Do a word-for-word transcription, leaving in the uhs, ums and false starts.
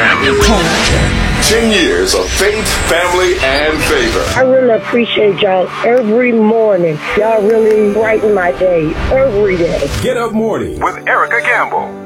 family. Ten years of faith, family, and favor. I really appreciate y'all every morning. Y'all really brighten my day every day. Get Up Morning with Erica Campbell.